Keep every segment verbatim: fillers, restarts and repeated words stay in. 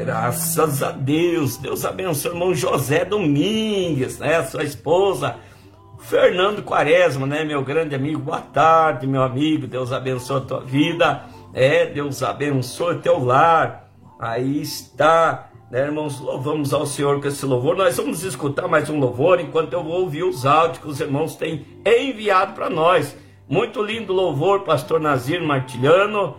Graças a Deus. Deus abençoe o irmão José Domingues, né? Sua esposa, Fernando Quaresma, né? Meu grande amigo, boa tarde, meu amigo. Deus abençoe a tua vida. É, Deus abençoe o teu lar. Aí está, né, irmãos? Louvamos ao Senhor com esse louvor. Nós vamos escutar mais um louvor enquanto eu vou ouvir os áudios que os irmãos têm enviado para nós. Muito lindo louvor, pastor Nazir Martiliano.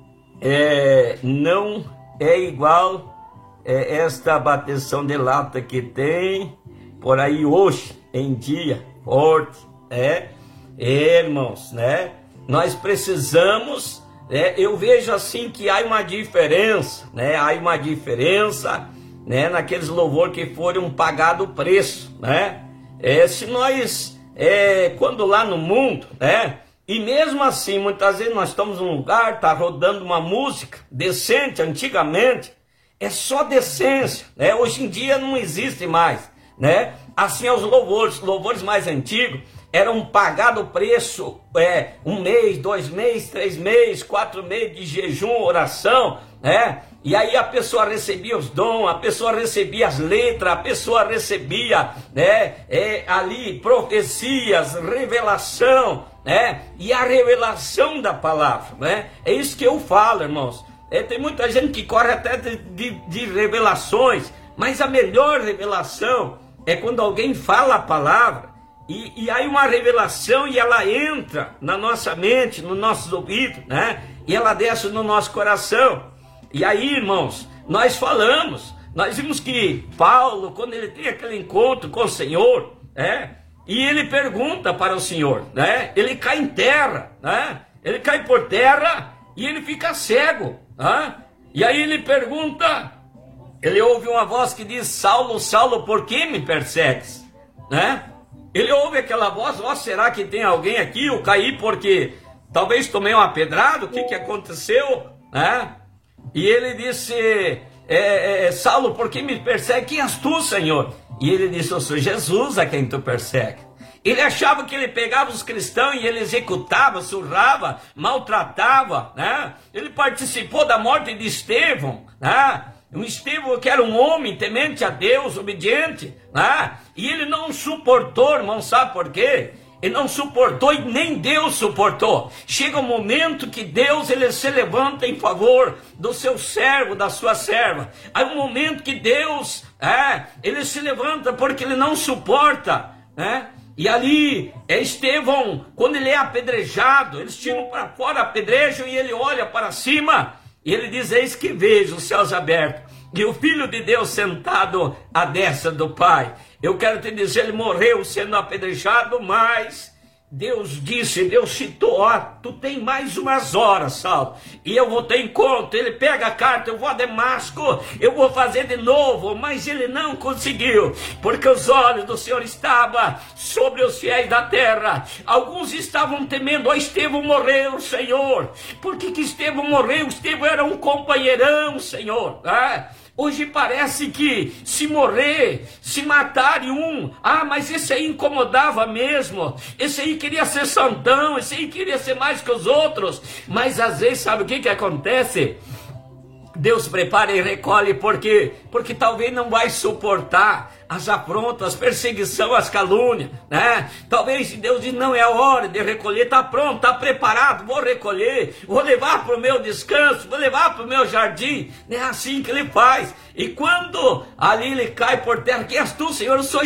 É, não é igual é, esta bateção de lata que tem por aí hoje em dia, forte, é, é irmãos, né? Nós precisamos, é, eu vejo assim que há uma diferença, né? Há uma diferença, né? Naqueles louvores que foram pagado o preço, né? É, se nós, é, quando lá no mundo, né? E mesmo assim, muitas vezes nós estamos num lugar, tá rodando uma música decente, antigamente, é só decência, né? Hoje em dia não existe mais, né? Assim, os louvores, louvores mais antigos, eram pagado o preço, é, um mês, dois meses, três meses, quatro meses de jejum, oração, né? E aí a pessoa recebia os dons, a pessoa recebia as letras, a pessoa recebia, né, é, ali profecias, revelação, né? E a revelação da palavra, né? É isso que eu falo, irmãos. É, tem muita gente que corre até de, de, de revelações, mas a melhor revelação é quando alguém fala a palavra e, e aí uma revelação e ela entra na nossa mente, nos nossos ouvidos, né? E ela desce no nosso coração. E aí, irmãos, nós falamos, nós vimos que Paulo, quando ele tem aquele encontro com o Senhor, né? E ele pergunta para o Senhor, né? Ele cai em terra, né? Ele cai por terra e ele fica cego, né? E aí ele pergunta, ele ouve uma voz que diz: Saulo, Saulo, por que me persegues? Né? Ele ouve aquela voz: ó, oh, será que tem alguém aqui? Eu caí porque talvez tomei uma pedrada, o que que aconteceu? Né? E ele disse: é, é, Saulo, por que me persegue? Quem és tu, Senhor? E ele disse: eu sou Jesus a quem tu persegue. Ele achava que ele pegava os cristãos e ele executava, surrava, maltratava, né? Ele participou da morte de Estevão, né? Um Estevão que era um homem temente a Deus, obediente, né? E ele não suportou, irmão, sabe por quê? Ele não suportou e nem Deus suportou. Chega um momento que Deus ele se levanta em favor do seu servo, da sua serva. Há um momento que Deus, é, ele se levanta porque ele não suporta, né? E ali, é Estevão, quando ele é apedrejado, eles tiram para fora apedrejo e ele olha para cima e ele diz: eis que vejo os céus abertos e o Filho de Deus sentado à destra do Pai. Eu quero te dizer, ele morreu sendo apedrejado, mas Deus disse, Deus citou: ó, tu tem mais umas horas, Saulo, e eu vou ter encontro. Ele pega a carta: eu vou a Damasco, eu vou fazer de novo. Mas ele não conseguiu, porque os olhos do Senhor estavam sobre os fiéis da terra. Alguns estavam temendo: ó, Estevão morreu, Senhor. Por que que Estevão morreu? Estevão era um companheirão, Senhor, né? Hoje parece que se morrer, se matarem um, ah, mas esse aí incomodava mesmo, esse aí queria ser santão, esse aí queria ser mais que os outros. Mas às vezes, sabe o que que acontece? Deus prepara e recolhe, porque porque talvez não vai suportar as afrontas, as perseguição, as calúnias, né? Talvez Deus diz: não é a hora de recolher, está pronto, está preparado, vou recolher, vou levar para o meu descanso, vou levar para o meu jardim. É assim que ele faz. E quando ali ele cai por terra: quem és tu, Senhor? Eu sou